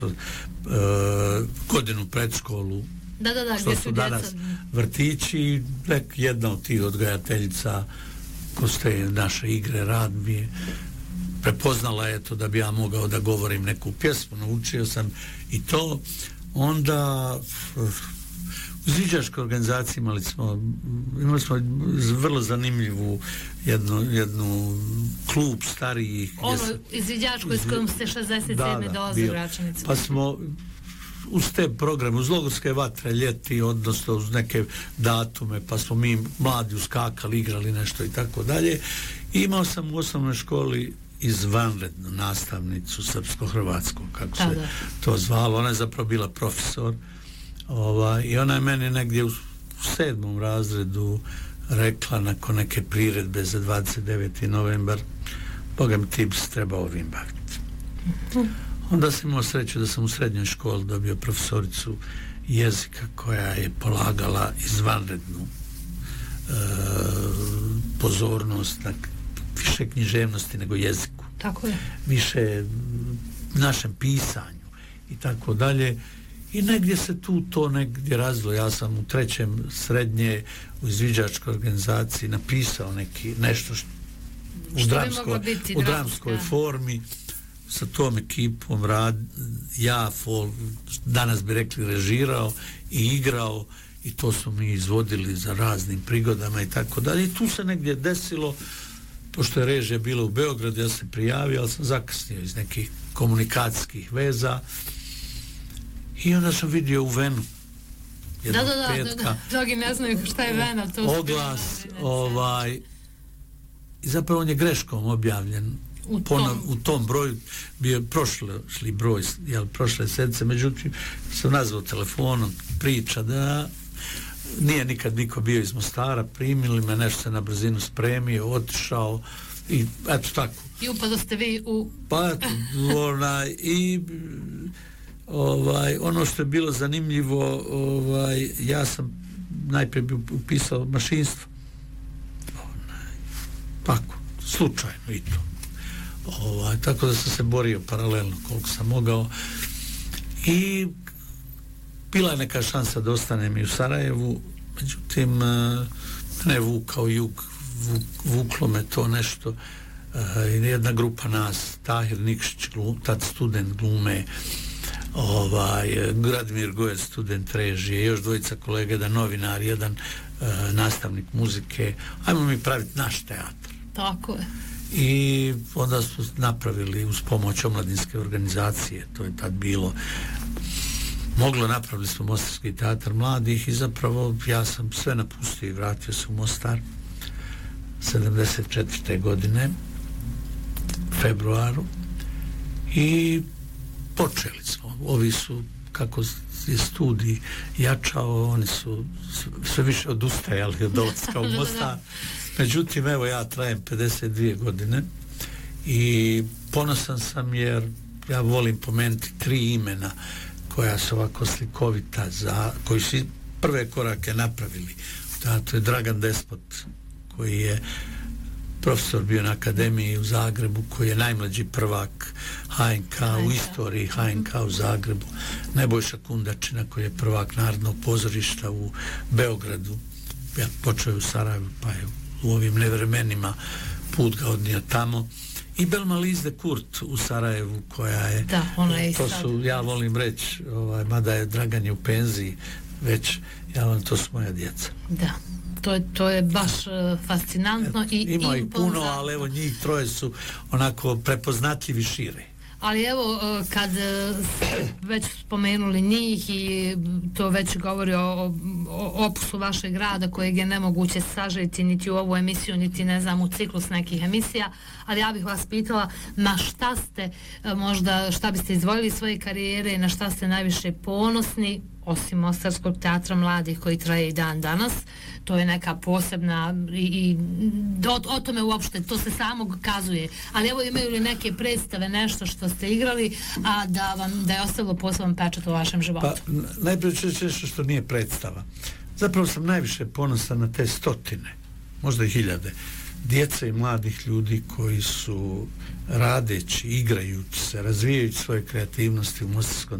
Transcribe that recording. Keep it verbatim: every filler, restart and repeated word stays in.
godinu predškolu, da, da, da, što su danas djeca vrtići. Nek jedna od tih odgajateljica kroz te naše igre, rad mi je prepoznala je to da bi ja mogao da govorim neku pjesmu, naučio sam i to. Onda u izviđačkoj organizaciji imali smo imali smo vrlo zanimljivu jednu, jednu klub starijih. Ono izviđačkoj s kojom ste šezdeset sedme dolazili u Račanicu. Pa smo uz te programe, uz Logorske vatre ljeti, odnosno uz neke datume, pa smo mi mladi uskakali, igrali nešto i tako dalje. Imao sam u osnovnoj školi izvanrednu nastavnicu srpsko-hrvatskog, kako se da. to zvalo. Ona je zapravo bila profesor. Ovaj, i ona je meni negdje u, u sedmom razredu rekla nakon neke priredbe za dvadeset deveti novembar, Boga mi, ti bi se trebao ovim baviti. Onda sam imao sreću da sam u srednjoj školi dobio profesoricu jezika koja je polagala izvanrednu e, pozornost na više književnosti nego jeziku. Tako je. Više našem pisanju i tako dalje. I negdje se tu to negdje razvilo. Ja sam u trećem srednje u izviđačkoj organizaciji napisao neki, nešto što, u, što dramsko, u dramskoj ja. formi sa tom ekipom rad, ja fol, danas bi rekli režirao i igrao, i to su mi izvodili za raznim prigodama i tako dalje. I tu se negdje desilo, pošto je režija bila u Beogradu, ja se prijavio, ali sam zakasnio iz nekih komunikacijskih veza. I onda sam vidio u Venu da, da, da, petka, da, da. Mnogi ne znaju šta je Vena, to oglas, ovaj, i zapravo on je greškom objavljen u tom, Ponov, u tom broju, bio je prošli broj, jel, prošle sedmice, međutim sam nazvao telefonom, priča da nije nikad niko bio iz Mostara, primili me, nešto se na brzinu spremio, otišao i eto tako. I upado ste vi u... Pa eto, onaj, i ovaj, ono što je bilo zanimljivo, ovaj, ja sam najprije bi upisao mašinstvo. Onaj, tako, slučajno i to. Ovaj, tako da sam se borio paralelno koliko sam mogao. I bila je neka šansa da ostanem i u Sarajevu, međutim ne vukao jug, vuk, vuklo me to nešto. I jedna grupa nas, Tahir Nikšić, glum, tad student glume, ovaj, Gradimir Gojer, student režije, još dvojica kolega, jedan novinar, jedan uh, nastavnik muzike, ajmo mi praviti naš teatr. Tako je. I onda smo napravili uz pomoć omladinske organizacije, to je tad bilo moglo, napravili smo Mostarski teatar mladih i zapravo ja sam sve napustio i vratio se u Mostar sedamdeset četvrte godine februaru i počeli smo. Ovi su, kako je studij jačao, oni su sve više odustajali od dolaska u Mostar. Međutim, evo, ja trajem pedeset dvije godine i ponosan sam jer ja volim pomenuti tri imena koja su ovako slikovita, za, koji su prve korake napravili. To je Dragan Despot, koji je profesor bio na akademiji u Zagrebu, koji je najmlađi prvak H N K u istoriji H N K u Zagrebu. Nebojša Kundačina, koji je prvak Narodnog pozorišta u Beogradu. Ja počeo u Sarajevu, pa je u ovim nevremenima put ga odnio tamo. I Belma Lizde Kurt u Sarajevu, koja je, da, ona je to su, ja volim reći, ovaj, mada je Dragan je u penziji već, ja volim, to su moja djeca. Da, to je, to je baš uh, fascinantno. I, ima i ih puno, ali evo njih troje su onako prepoznatljivi šire. Ali evo, kad već spomenuli njih i to već govori o, o opusu vašeg rada kojeg je nemoguće sažeti niti u ovu emisiju, niti ne znam u ciklus nekih emisija, ali ja bih vas pitala na šta ste možda, šta biste izdvojili svoje karijere i na šta ste najviše ponosni, osim Mostarskog teatra mladih koji traje i dan danas. To je neka posebna i, i o, o tome uopšte to se samo kazuje, ali evo, imaju li neke predstave, nešto što ste igrali, a da vam da je ostavilo poseban pečat u vašem životu? Pa najprije nešto što nije predstava. Zapravo sam najviše ponosan na te stotine, možda i hiljade djece i mladih ljudi koji su radeći, igrajući se, razvijajući svoje kreativnosti u Mostarskom